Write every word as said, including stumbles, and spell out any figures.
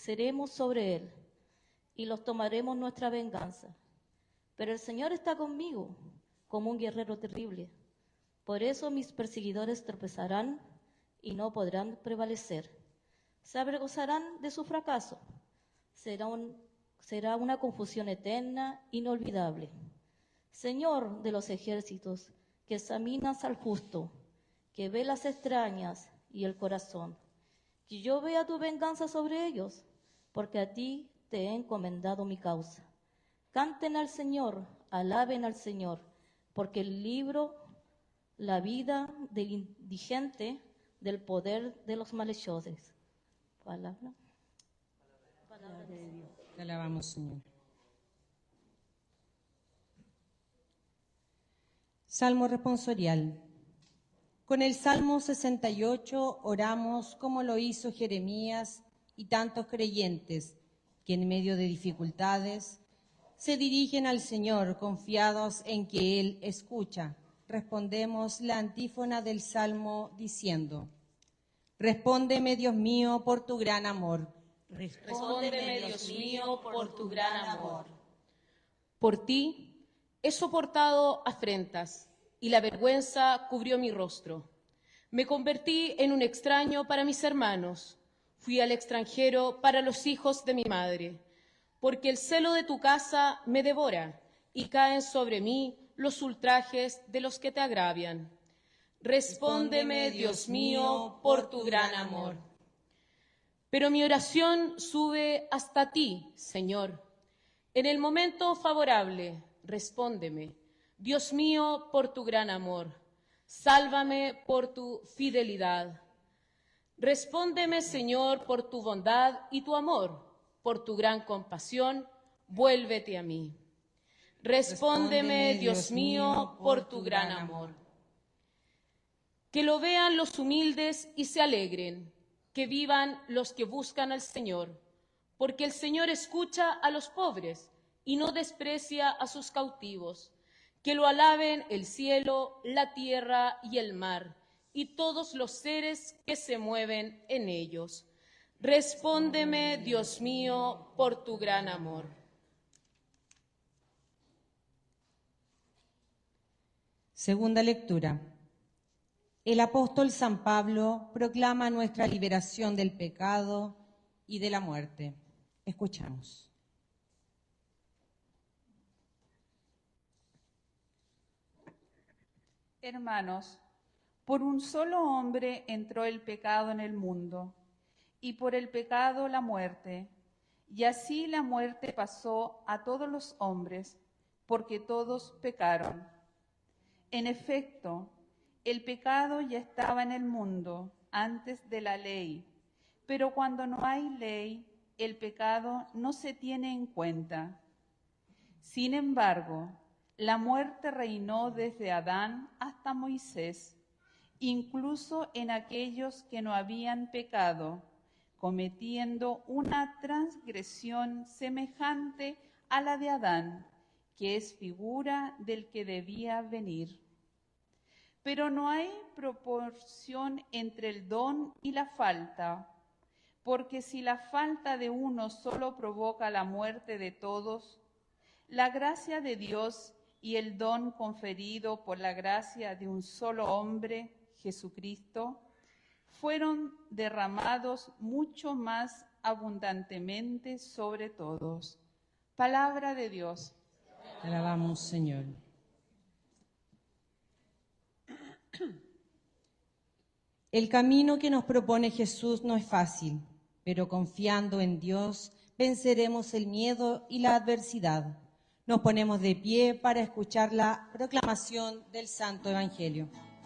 seremos sobre él y los tomaremos nuestra venganza. Pero el Señor está conmigo como un guerrero terrible. Por eso mis perseguidores tropezarán y no podrán prevalecer. Se avergonzarán de su fracaso. Será, un, será una confusión eterna, inolvidable. Señor de los ejércitos, que examinas al justo, que ve las extrañas y el corazón, que yo vea tu venganza sobre ellos, porque a ti te he encomendado mi causa. Canten al Señor, alaben al Señor, porque el libro, la vida del indigente, del poder de los malhechores. Palabra. Palabra de Dios. Te alabamos, Señor. Salmo responsorial. Con el Salmo sesenta y ocho oramos como lo hizo Jeremías y tantos creyentes que en medio de dificultades se dirigen al Señor confiados en que Él escucha. Respondemos la antífona del Salmo diciendo: Respóndeme, Dios mío, por tu gran amor. Respóndeme, Dios mío, por tu gran amor. Por ti he soportado afrentas y la vergüenza cubrió mi rostro. Me convertí en un extraño para mis hermanos. Fui al extranjero para los hijos de mi madre. Porque el celo de tu casa me devora y caen sobre mí los ultrajes de los que te agravian. Respóndeme, Dios mío, por tu gran amor. Pero mi oración sube hasta ti, Señor. En el momento favorable, respóndeme, Dios mío, por tu gran amor. Sálvame por tu fidelidad. Respóndeme, Señor, por tu bondad y tu amor. Por tu gran compasión, vuélvete a mí. Respóndeme, Dios mío, por tu gran amor. Que lo vean los humildes y se alegren, que vivan los que buscan al Señor, porque el Señor escucha a los pobres y no desprecia a sus cautivos. Que lo alaben el cielo, la tierra y el mar, y todos los seres que se mueven en ellos. Respóndeme, Dios mío, por tu gran amor. Segunda lectura. El apóstol San Pablo proclama nuestra liberación del pecado y de la muerte. Escuchamos. Hermanos, por un solo hombre entró el pecado en el mundo, y por el pecado la muerte, y así la muerte pasó a todos los hombres, porque todos pecaron. En efecto, el pecado ya estaba en el mundo antes de la ley, pero cuando no hay ley, el pecado no se tiene en cuenta. Sin embargo, la muerte reinó desde Adán hasta Moisés, incluso en aquellos que no habían pecado, cometiendo una transgresión semejante a la de Adán, que es figura del que debía venir. Pero no hay proporción entre el don y la falta, porque si la falta de uno solo provoca la muerte de todos, la gracia de Dios y el don conferido por la gracia de un solo hombre, Jesucristo, fueron derramados mucho más abundantemente sobre todos. Palabra de Dios. Te alabamos, Señor. El camino que nos propone Jesús no es fácil, pero confiando en Dios venceremos el miedo y la adversidad. Nos ponemos de pie para escuchar la proclamación del Santo Evangelio.